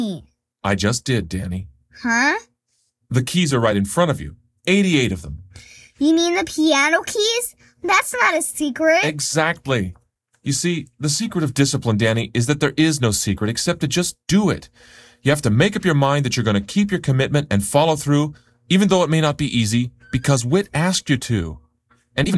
I just did, Danny. Huh? The keys are right in front of you. 88 of them. You mean the piano keys? That's not a secret. Exactly. You see, the secret of discipline, Danny, is that there is no secret except to just do it. You have to make up your mind that you're going to keep your commitment and follow through, even though it may not be easy, because Whit asked you to.